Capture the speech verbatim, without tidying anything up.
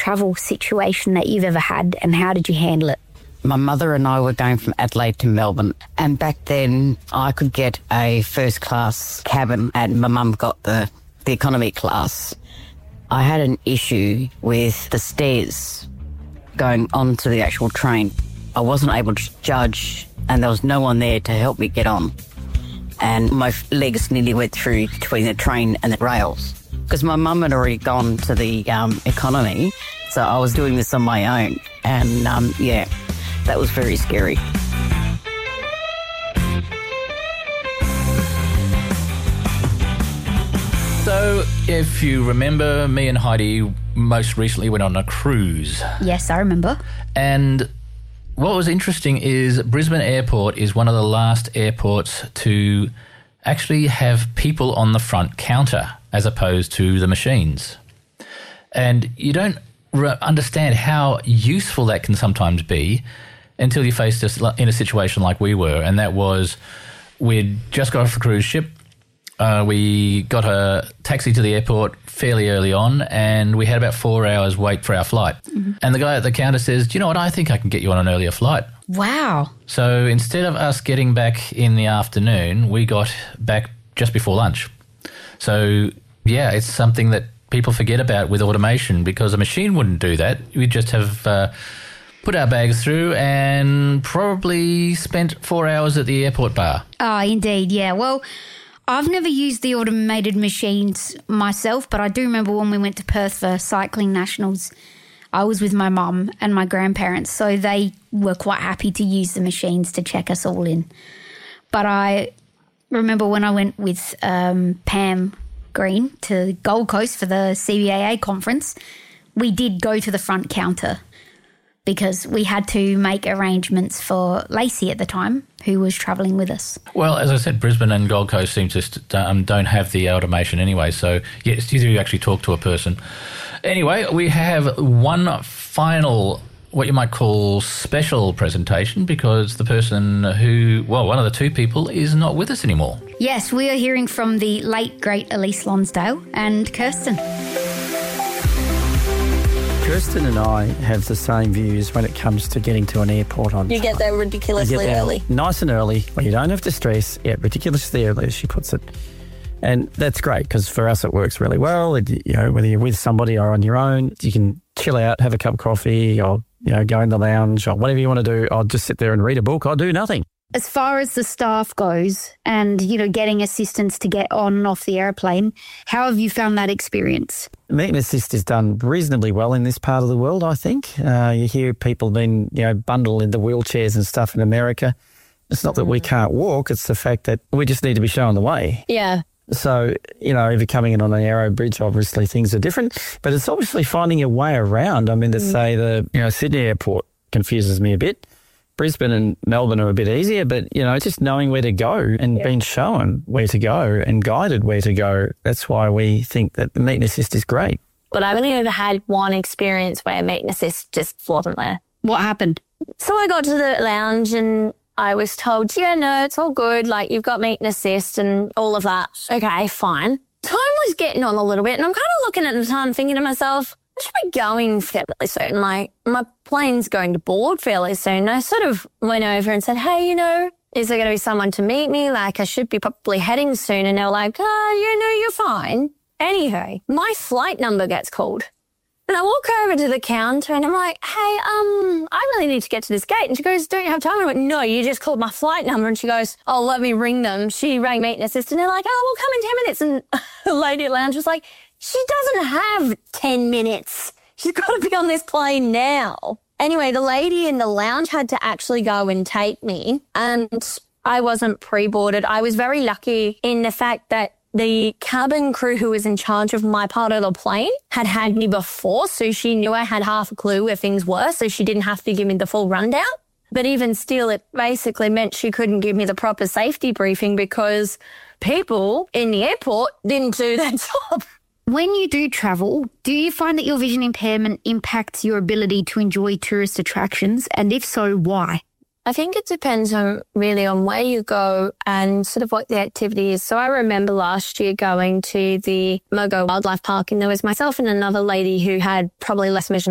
travel situation that you've ever had, and how did you handle it? My mother and I were going from Adelaide to Melbourne, and back then I could get a first-class cabin and my mum got the, the economy class. I had an issue with the stairs going onto the actual train. I wasn't able to judge, and there was no one there to help me get on. And my legs nearly went through between the train and the rails because my mum had already gone to the um, economy, so I was doing this on my own. And, um, yeah, that was very scary. So, if you remember, me and Heidi most recently went on a cruise. Yes, I remember. And what was interesting is Brisbane Airport is one of the last airports to actually have people on the front counter as opposed to the machines. And you don't re- understand how useful that can sometimes be until you face this in a situation like we were, and that was we'd just got off the cruise ship. Uh, we got a taxi to the airport fairly early on, and we had about four hours wait for our flight. Mm-hmm. And the guy at the counter says, do you know what, I think I can get you on an earlier flight. Wow. So instead of us getting back in the afternoon, we got back just before lunch. So, yeah, it's something that people forget about with automation because a machine wouldn't do that. We'd just have uh, put our bags through and probably spent four hours at the airport bar. Oh, indeed, yeah. Well, I've never used the automated machines myself, but I do remember when we went to Perth for Cycling Nationals, I was with my mum and my grandparents, so they were quite happy to use the machines to check us all in. But I remember when I went with um, Pam Green to Gold Coast for the C B A A conference, we did go to the front counter because we had to make arrangements for Lacey at the time, who was travelling with us. Well, as I said, Brisbane and Gold Coast seem to st- um, don't have the automation anyway, so yes, you do actually talk to a person. Anyway, we have one final, what you might call special presentation, because the person who, well, one of the two people is not with us anymore. Yes, we are hearing from the late, great Elise Lonsdale and Kirsten. Kirsten and I have the same views when it comes to getting to an airport on time. You get there ridiculously you get there early. Nice and early, where you don't have to stress. Yeah, ridiculously early, as she puts it. And that's great, because for us it works really well. It, you know, whether you're with somebody or on your own, you can chill out, have a cup of coffee, or, you know, go in the lounge, or whatever you want to do. I'll just sit there and read a book. I'll do nothing. As far as the staff goes and, you know, getting assistance to get on and off the airplane, how have you found that experience? Meet and Assist is done reasonably well in this part of the world, I think. Uh, you hear people being, you know, bundled into wheelchairs and stuff in America. It's not that we can't walk, it's the fact that we just need to be shown the way. Yeah. So, you know, if you're coming in on an aero bridge, obviously things are different, but it's obviously finding your way around. I mean, to mm. say the, you know, Sydney airport confuses me a bit. Brisbane and Melbourne are a bit easier, but, you know, just knowing where to go and yeah. being shown where to go and guided where to go, that's why we think that the Meet and Assist is great. But I've only ever had one experience where Meet and Assist just wasn't there. What happened? So I got to the lounge and I was told, yeah, no, it's all good. Like, you've got Meet and Assist and all of that. Okay, fine. Time was getting on a little bit and I'm kind of looking at the time thinking to myself, I should be going fairly soon. Like, my plane's going to board fairly soon. I sort of went over and said, hey, you know, is there going to be someone to meet me? Like, I should be probably heading soon. And they were like, oh, you know, you're fine. Anyway, my flight number gets called. And I walk over to the counter and I'm like, hey, um, I really need to get to this gate. And she goes, don't you have time? I went, no, you just called my flight number. And she goes, oh, let me ring them. She rang Meet and Assist and they're like, oh, we'll come in ten minutes. And the lady at lounge was like, she doesn't have ten minutes. She's got to be on this plane now. Anyway, the lady in the lounge had to actually go and take me, and I wasn't pre-boarded. I was very lucky in the fact that the cabin crew who was in charge of my part of the plane had had me before, so she knew I had half a clue where things were, so she didn't have to give me the full rundown. But even still, it basically meant she couldn't give me the proper safety briefing because people in the airport didn't do their job. When you do travel, do you find that your vision impairment impacts your ability to enjoy tourist attractions? And if so, why? I think it depends on really on where you go and sort of what the activity is. So I remember last year going to the Mogo Wildlife Park and there was myself and another lady who had probably less vision